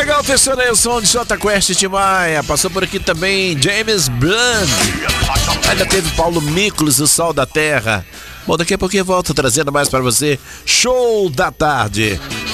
legal, fechando aí o som de Jota Quest e Tim Maia. Passou por aqui também James Blunt. Ainda teve Paulo Miklos, O Sol da Terra. Bom, daqui a pouquinho eu volto trazendo mais pra você Show da Tarde.